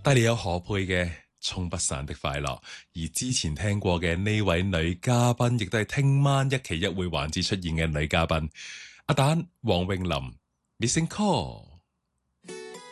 帶嚟有何佩嘅《沖不散的快樂》，而之前聽過嘅呢位女嘉賓，亦都係聽晚一期一會環節出現嘅女嘉賓，阿蛋黃詠琳 Missing Call。